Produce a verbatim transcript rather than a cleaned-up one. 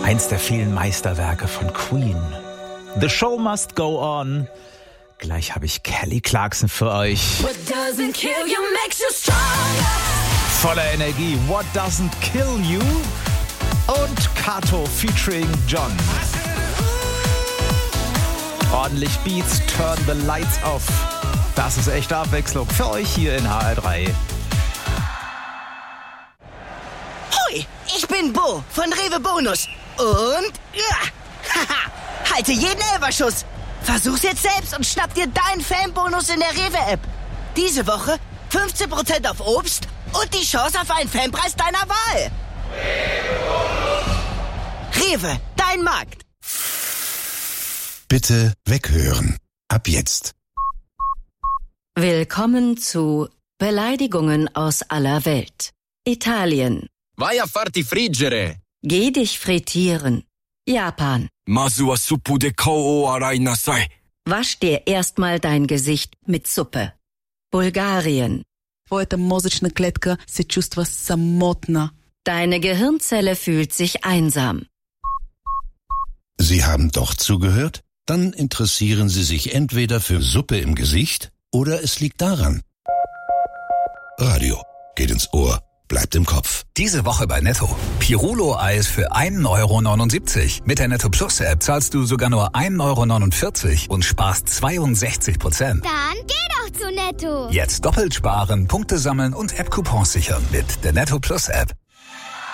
Eins der vielen Meisterwerke von Queen. The Show Must Go On. Gleich habe ich Kelly Clarkson für euch. What doesn't kill you makes you stronger. Voller Energie. What doesn't kill you? Und Kato featuring John. Ordentlich Beats, turn the lights off. Das ist echte Abwechslung für euch hier in H R drei. Hoi, ich bin Bo von Rewe Bonus. Und ja, haha, halte jeden Elferschuss. Versuch's jetzt selbst und schnapp dir deinen Fanbonus in der Rewe-App. Diese Woche fünfzehn Prozent auf Obst und die Chance auf einen Fanpreis deiner Wahl. Rewe, dein Markt. Bitte weghören. Ab jetzt. Willkommen zu Beleidigungen aus aller Welt. Italien. Vai a farti friggere. Geh dich frittieren. Japan. Masu wa suppu de kou o arai nasai. Wasch dir erstmal dein Gesicht mit Suppe. Bulgarien. Твоята мозъчна клетка се чувства самотна. Deine Gehirnzelle fühlt sich einsam. Sie haben doch zugehört? Dann interessieren Sie sich entweder für Suppe im Gesicht oder es liegt daran. Radio geht ins Ohr, bleibt im Kopf. Diese Woche bei Netto. Pirulo-Eis für ein Euro neunundsiebzig. Mit der Netto Plus App zahlst du sogar nur ein Euro neunundvierzig und sparst zweiundsechzig Prozent. Dann geh doch zu Netto. Jetzt doppelt sparen, Punkte sammeln und App-Coupons sichern mit der Netto Plus App.